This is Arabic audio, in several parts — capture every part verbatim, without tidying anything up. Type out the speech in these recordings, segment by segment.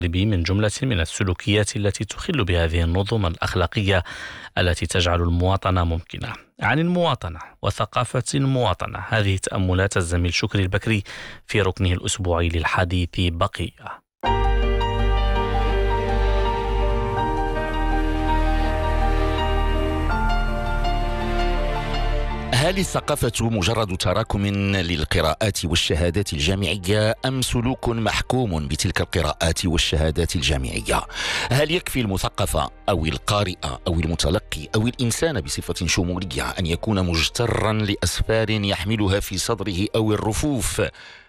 من جملة من السلوكيات التي تخل بهذه النظم الأخلاقية التي تجعل المواطنة ممكنة. عن المواطنة وثقافة المواطنة، هذه تأملات الزميل شكري البكري في ركنه الأسبوعي للحديث بقية. هل الثقافة مجرد تراكم للقراءات والشهادات الجامعية أم سلوك محكوم بتلك القراءات والشهادات الجامعية؟ هل يكفي المثقف أو القارئ أو المتلقي أو الإنسان بصفة شمولية أن يكون مجترا لأسفار يحملها في صدره أو الرفوف،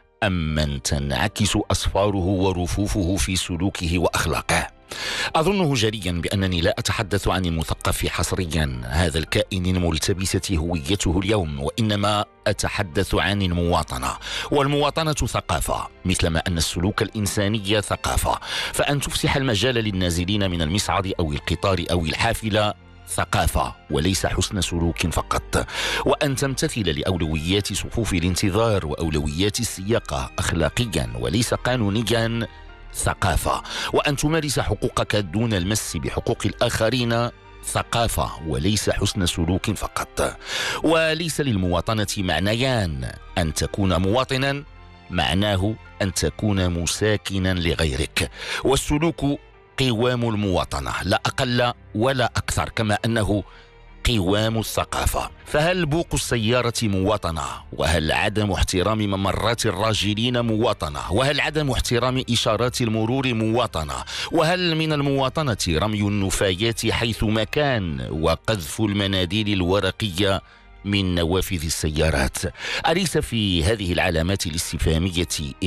أم من تنعكس أسفاره ورفوفه في سلوكه وأخلاقه؟ أظنه جليا بأنني لا أتحدث عن المثقف حصريا، هذا الكائن الملتبسة هويته اليوم، وإنما أتحدث عن المواطنة. والمواطنة ثقافة، مثلما أن السلوك الإنساني ثقافة. فأن تفسح المجال للنازلين من المصعد أو القطار أو الحافلة ثقافة وليس حسن سلوك فقط. وأن تمتثل لأولويات صفوف الانتظار وأولويات السياقة أخلاقيا وليس قانونيا ثقافة. وأن تمارس حقوقك دون المس بحقوق الآخرين ثقافة وليس حسن سلوك فقط. وليس للمواطنة معنيان، أن تكون مواطنا معناه أن تكون مساكنا لغيرك، والسلوك قوام المواطنة لا أقل ولا أكثر، كما أنه قوام الثقافة. فهل بوق السيارة مواطنة؟ وهل عدم احترام ممرات الراجلين مواطنة؟ وهل عدم احترام إشارات المرور مواطنة؟ وهل من المواطنة رمي النفايات حيثما كان وقذف المناديل الورقية من نوافذ السيارات؟ أليس في هذه العلامات الاستفهامية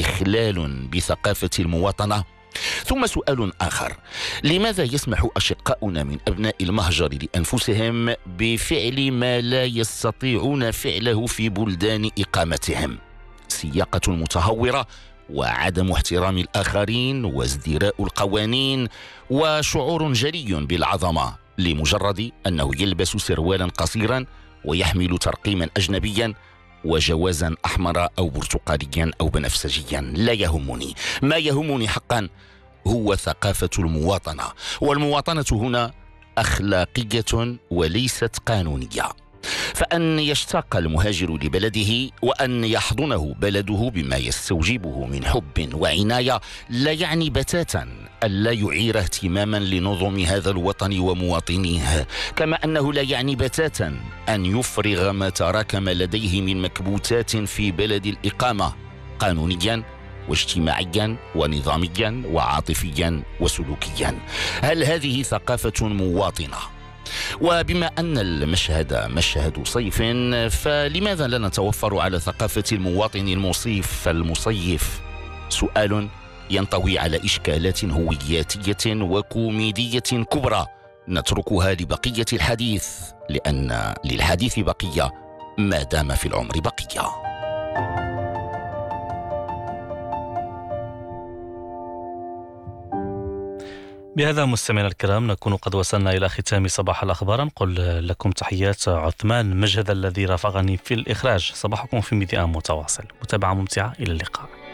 إخلال بثقافة المواطنة؟ ثم سؤال آخر: لماذا يسمح أشقاؤنا من أبناء المهجر لأنفسهم بفعل ما لا يستطيعون فعله في بلدان إقامتهم؟ سياقة متهورة وعدم احترام الآخرين وازدراء القوانين وشعور جلي بالعظمة لمجرد أنه يلبس سروالا قصيرا ويحمل ترقيما أجنبيا وجوازا أحمر أو برتقاليا أو بنفسجيا. لا يهمني، ما يهمني حقا هو ثقافة المواطنة. والمواطنة هنا أخلاقية وليست قانونية. فأن يشتاق المهاجر لبلده وأن يحضنه بلده بما يستوجبه من حب وعناية لا يعني بتاتا ألا يعير اهتماما لنظم هذا الوطن ومواطنيه، كما أنه لا يعني بتاتا أن يفرغ ما تراكم لديه من مكبوتات في بلد الإقامة قانونيا واجتماعيا ونظاميا وعاطفيا وسلوكيا. هل هذه ثقافة مواطنة؟ وبما أن المشهد مشهد صيف، فلماذا لا نتوفر على ثقافة المواطن المصيف المصيف؟ سؤال ينطوي على إشكالات هوياتية وكوميدية كبرى نتركها لبقية الحديث، لأن للحديث بقية ما دام في العمر بقية. بهذا مستمعينا الكرام نكون قد وصلنا إلى ختام صباح الأخبار. نقول لكم تحيات عثمان مجهد الذي رافقني في الإخراج. صباحكم في ميديا متواصل. متابعة ممتعة، إلى اللقاء.